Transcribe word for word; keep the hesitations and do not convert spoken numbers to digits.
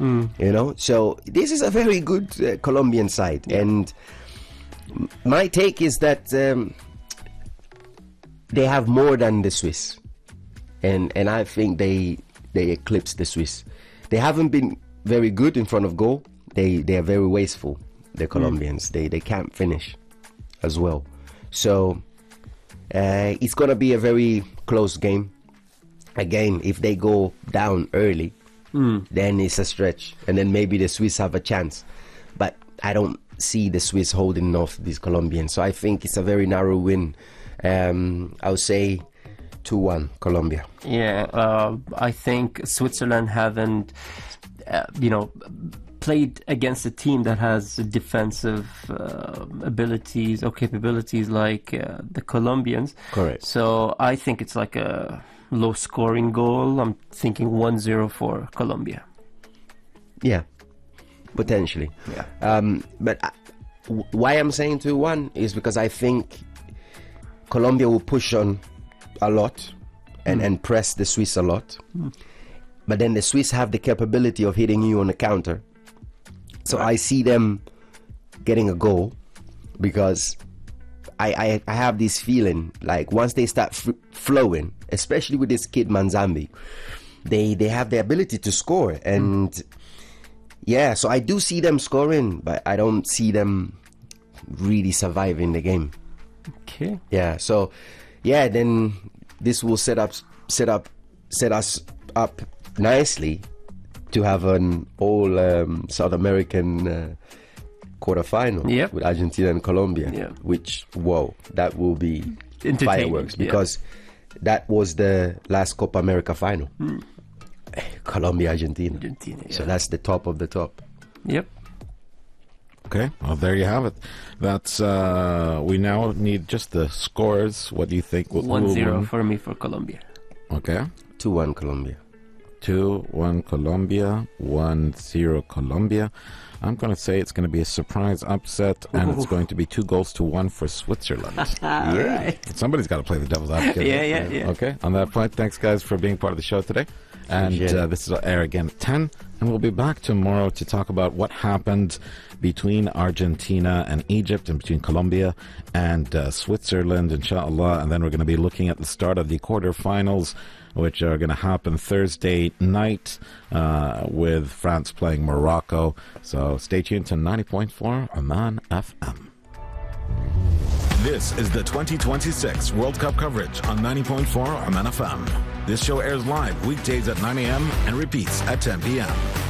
Mm. You know, so this is a very good uh, Colombian side, Yeah. and my take is that um, they have more than the Swiss, and and I think they they eclipse the Swiss. They haven't been very good in front of goal. They they are very wasteful. The Colombians, mm. they they can't finish as well. So uh, it's gonna be a very close game. Again, if they go down early, mm. then it's a stretch, and then maybe the Swiss have a chance. But I don't see the Swiss holding off these Colombians. So I think it's a very narrow win. Um, I would say two one Colombia. Yeah, uh, I think Switzerland haven't, uh, you know, played against a team that has defensive uh, abilities or capabilities like uh, the Colombians. Correct. So I think it's like a low-scoring goal. I'm thinking one zero for Colombia. Yeah, potentially. Yeah. Um, but I, w- why I'm saying two one is because I think Colombia will push on a lot and, mm. and press the Swiss a lot. Mm. But then the Swiss have the capability of hitting you on the counter. So right. I see them getting a goal because I, I, I have this feeling like once they start f- flowing, especially with this kid Manzambi, they, they have the ability to score. And mm. yeah, so I do see them scoring, but I don't see them really surviving the game. Okay. Yeah, so yeah, then this will set up set up set us up nicely to have an all um, South American uh, quarterfinal yep. with Argentina and Colombia. Yep. Which whoa, that will be fireworks because yeah. that was the last Copa America final. Mm. Colombia, Argentina. Argentina yeah. So that's the top of the top. Yep. Okay, well, there you have it. That's uh, we now need just the scores. What do you think? one zero for me for Colombia. Okay. two one Colombia. two one Colombia, one zero Colombia. I'm going to say it's going to be a surprise upset, and Ooh. It's going to be two goals to one for Switzerland. Yeah. Right. Somebody's got to play the devil's advocate. yeah, yeah, yeah. Okay, on that point, thanks, guys, for being part of the show today. And uh, this will air again at ten, and we'll be back tomorrow to talk about what happened between Argentina and Egypt and between Colombia and uh, Switzerland, inshallah. And then we're going to be looking at the start of the quarterfinals, which are going to happen Thursday night uh, with France playing Morocco. So stay tuned to ninety point four Oman F M. This is the twenty twenty-six World Cup coverage on ninety point four Oman F M. This show airs live weekdays at nine a.m. and repeats at ten p.m.